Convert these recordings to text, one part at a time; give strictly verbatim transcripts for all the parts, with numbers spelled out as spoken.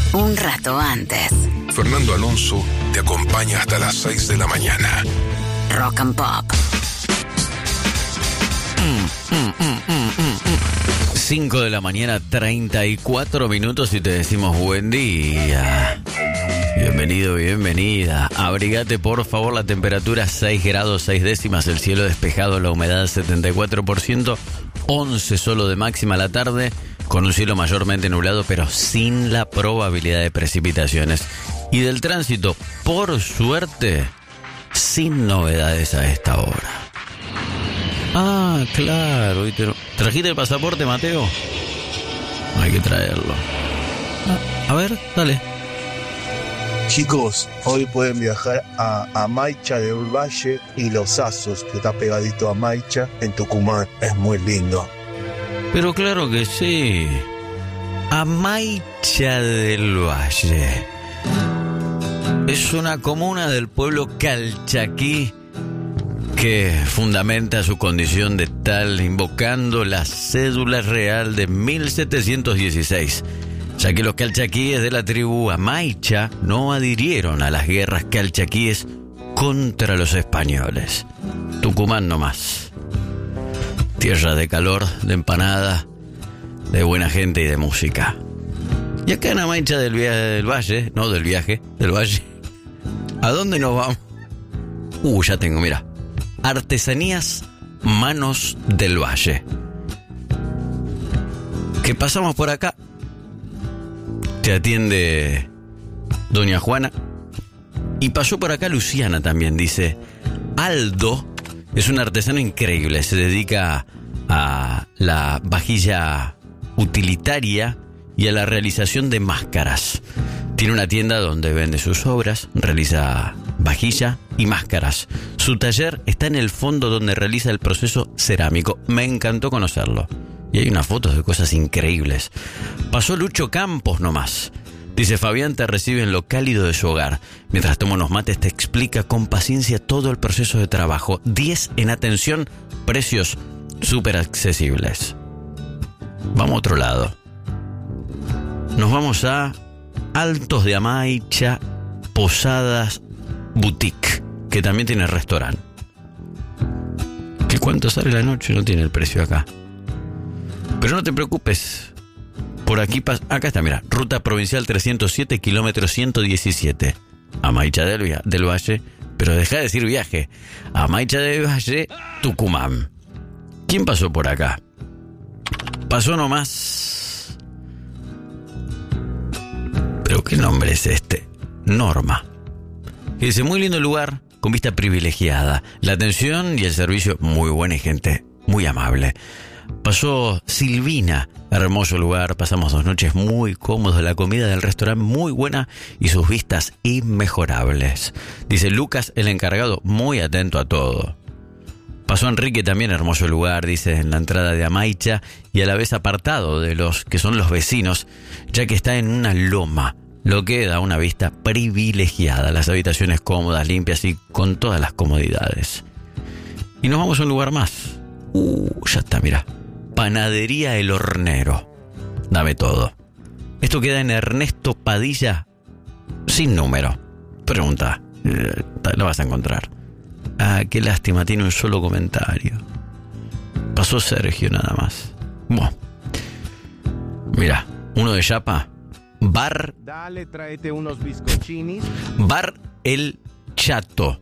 un rato antes. Fernando Alonso te acompaña hasta las seis de la mañana. Rock and Pop. Mm, mm, mm, mm, mm. cinco de la mañana, treinta y cuatro minutos y te decimos buen día. Bienvenido, bienvenida. Abrigate por favor, la temperatura seis grados seis décimas, el cielo despejado, la humedad setenta y cuatro por ciento, once solo de máxima la tarde, con un cielo mayormente nublado pero sin la probabilidad de precipitaciones. Y del tránsito, por suerte, sin novedades a esta hora. Ah, claro. ¿Y te... ¿Trajiste el pasaporte, Mateo? Hay que traerlo. Ah, a ver, dale. Chicos, hoy pueden viajar a, a Maicha del Valle y Los Asos, que está pegadito a Maicha, en Tucumán. Es muy lindo. Pero claro que sí. A Maicha del Valle. Es una comuna del pueblo calchaquí que fundamenta su condición de tal invocando la cédula real de mil setecientos dieciséis, ya que los calchaquíes de la tribu Amaicha no adhirieron a las guerras calchaquíes contra los españoles. Tucumán nomás. Tierra de calor, de empanada, de buena gente y de música. Y acá en Amaicha del, via- del Valle, no del viaje, del Valle, ¿a dónde nos vamos? Uh, ya tengo, mira. Artesanías Manos del Valle. Que pasamos por acá. Te atiende doña Juana. Y pasó por acá Luciana también, dice. Aldo es un artesano increíble. Se dedica a la vajilla utilitaria y a la realización de máscaras. Tiene una tienda donde vende sus obras, realiza vajilla y máscaras. Su taller está en el fondo donde realiza el proceso cerámico. Me encantó conocerlo. Y hay unas fotos de cosas increíbles. Pasó Lucho Campos nomás. Dice, Fabián te recibe en lo cálido de su hogar. Mientras toma unos mates te explica con paciencia todo el proceso de trabajo. diez en atención, precios súper accesibles. Vamos a otro lado. Nos vamos a Altos de Amaicha, Posadas Boutique, que también tiene restaurante. ¿Qué cuánto sale la noche? No tiene el precio acá. Pero no te preocupes. Por aquí pas- acá está, mira. Ruta provincial trescientos siete, kilómetro ciento diecisiete. Amaicha del, via- del Valle. Pero deja de decir viaje. Amaicha del Valle, Tucumán. ¿Quién pasó por acá? Pasó nomás. ¿Pero qué nombre es este? Norma. Y dice, muy lindo lugar, con vista privilegiada. La atención y el servicio muy buena y gente muy amable. Pasó Silvina, hermoso lugar, pasamos dos noches muy cómodos, la comida del restaurante muy buena y sus vistas inmejorables. Dice Lucas, el encargado, muy atento a todo. Pasó Enrique también, hermoso lugar, dice, en la entrada de Amaicha y a la vez apartado de los que son los vecinos, ya que está en una loma, lo que da una vista privilegiada, las habitaciones cómodas, limpias y con todas las comodidades. Y nos vamos a un lugar más. Uh, ya está, mira. Panadería El Hornero. Dame todo. Esto queda en Ernesto Padilla, sin número. Pregunta, eh, lo vas a encontrar. Ah, qué lástima, tiene un solo comentario. Pasó Sergio nada más. Bueno. Mira, uno de Yapa. Bar. Dale, tráete unos bizcochinis. Bar El Chato.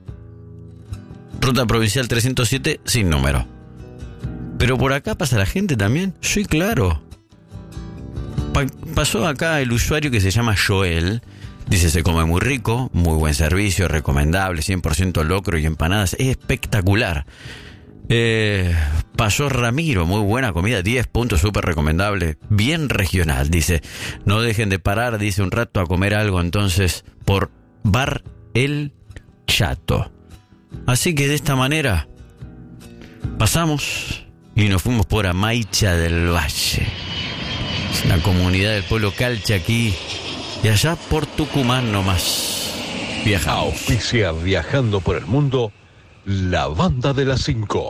Ruta provincial trescientos siete, sin número. Pero por acá pasa la gente también. Sí, claro. Pa- pasó acá el usuario que se llama Joel. Dice, se come muy rico, muy buen servicio, recomendable, cien por ciento locro y empanadas. Es espectacular. Eh, pasó Ramiro, muy buena comida, diez puntos, súper recomendable. Bien regional, dice. No dejen de parar, dice, un rato a comer algo entonces por Bar El Chato. Así que de esta manera pasamos y nos fuimos por Amaicha del Valle. Es una comunidad del pueblo calchaquí. Y allá por Tucumán nomás viajamos. Auspicia Viajando por el Mundo, la banda de las cinco.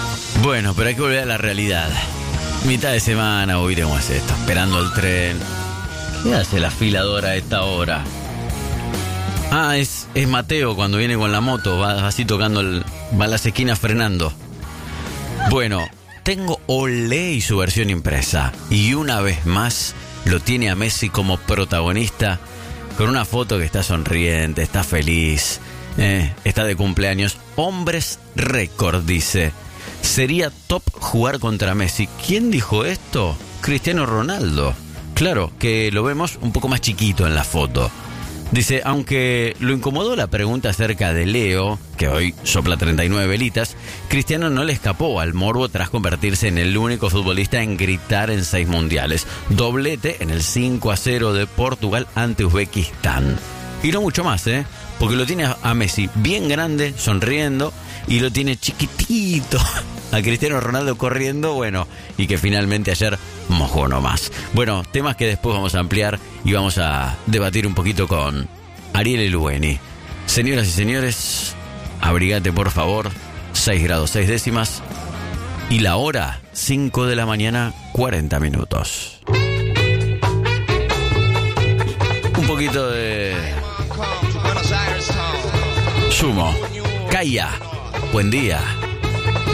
Bueno, pero hay que volver a la realidad. Mitad de semana, hoy iremos esto, esperando el tren. ¿Qué hace la afiladora a esta hora? Ah, es, es Mateo cuando viene con la moto, va así tocando, el, va a las esquinas frenando. Bueno, tengo Olé y su versión impresa. Y una vez más lo tiene a Messi como protagonista, con una foto que está sonriente, está feliz, eh, está de cumpleaños. Hombres récord, dice. Sería top jugar contra Messi. ¿Quién dijo esto? Cristiano Ronaldo. Claro, que lo vemos un poco más chiquito en la foto. Dice, aunque lo incomodó la pregunta acerca de Leo, que hoy sopla treinta y nueve velitas, Cristiano no le escapó al morbo tras convertirse en el único futbolista en gritar en seis mundiales. Doblete en el cinco a cero de Portugal ante Uzbekistán. Y no mucho más, ¿eh? Porque lo tiene a Messi bien grande, sonriendo, y lo tiene chiquitito a Cristiano Ronaldo corriendo, bueno, y que finalmente ayer mojó nomás. Bueno, temas que después vamos a ampliar y vamos a debatir un poquito con Ariel Elueni. Señoras y señores, abrigate por favor, seis grados seis décimas, y la hora, cinco de la mañana, cuarenta minutos. Un poquito de Sumo. Calla. Buen día.